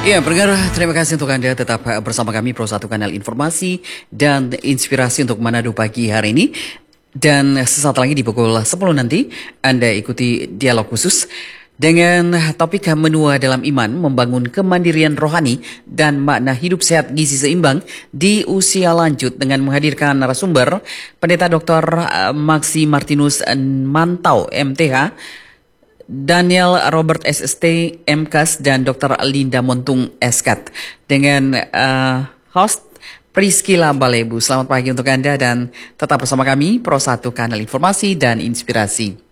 Ya, pendengar, terima kasih untuk Anda tetap bersama kami Pro 1 Kanal Informasi dan Inspirasi untuk Manado pagi hari ini. Dan sesaat lagi di pukul 10 nanti Anda ikuti dialog khusus dengan topik menua dalam iman, membangun kemandirian rohani dan makna hidup sehat gizi seimbang di usia lanjut dengan menghadirkan narasumber Pendeta Dr. Maxi Martinus Mantau MTH, Daniel Robert SST MKAS, dan Dr. Linda Montung SKAT dengan host Priscilla Balebu. Selamat pagi untuk Anda dan tetap bersama kami Pro 1 Kanal Informasi dan Inspirasi.